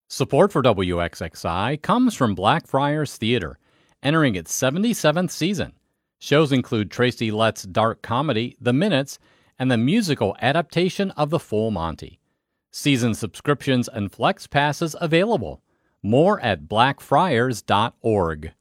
Support for WXXI comes from Blackfriars Theater, entering its 77th season. Shows include Tracy Letts' dark comedy, The Minutes, and the musical adaptation of The Full Monty. Season subscriptions and flex passes available. More at blackfriars.org.